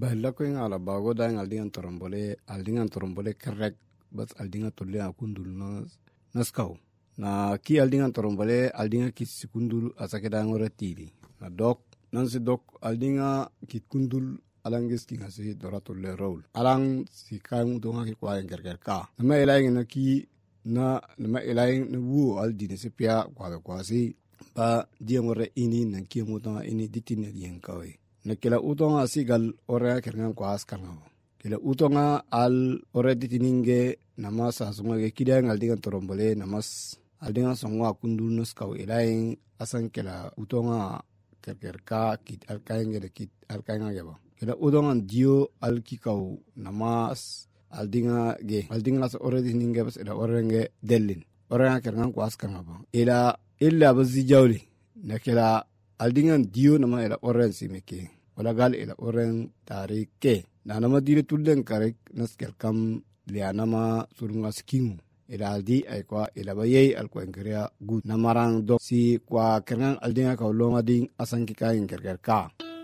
Balla ko in ala bago da aldingan torombole kerek bas aldinga tolle akundul naskaw na ki aldingan torombole aldinga ki sikundul asake da ngore tili na dok nan si dok aldinga ki kundul alangis ki ngasi dora tolle roll alang si kan donga ki kwa kerker ka na elaing na ki na elaing na wu aldine se pia kwa si ba dia ngore ini na ki mutanga ini ditine yen kawe na kila utonga sigal ore kergan kwa askarnga kila utonga al ore ditininge namas asunga ge kidang aldingan torombole namas aldingan songwa kundul naskaw elaing asan kila utonga kerka kit alkainge de kit alkainga geba kila utonga dio alkikaw namas aldinga las ore ditininge bas ila orenge delin ore kergan kwa askarnga ba ila bazi jawli na kila aldingan dio nama ila ore simeke wala gal ila oren tarike na nama dire tulden karek naskel kam lianama surunga skingu ila aldi ay kwa ila bayay al kwa ngria good namarang do si kwa kenang aldinga ka longa ding asan ki kain kerker ka